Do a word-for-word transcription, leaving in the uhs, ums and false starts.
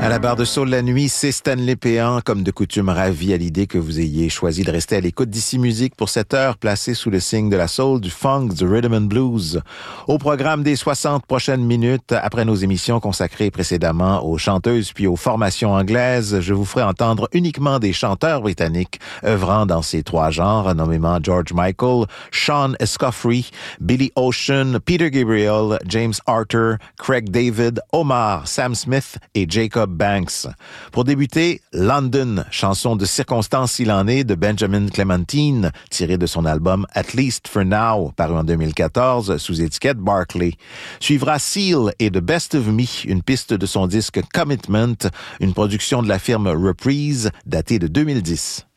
À la barre de Soul la nuit, c'est Stanley Péan, comme de coutume ravi à l'idée que vous ayez choisi de rester à l'écoute d'Ici Musique pour cette heure placée sous le signe de la soul, du funk, du rhythm and blues. Au programme des soixante prochaines minutes, après nos émissions consacrées précédemment aux chanteuses puis aux formations anglaises, je vous ferai entendre uniquement des chanteurs britanniques œuvrant dans ces trois genres, nommément George Michael, Sean Escoffery, Billy Ocean, Peter Gabriel, James Arthur, Craig David, Omar, Sam Smith et Jacob Banks. Pour débuter, London, chanson de circonstance s'il en est de Benjamin Clementine, tirée de son album At Least for Now, paru en deux mille quatorze sous étiquette Barclay. Suivra Seal et The Best of Me, une piste de son disque Commitment, une production de la firme Reprise datée de deux mille dix.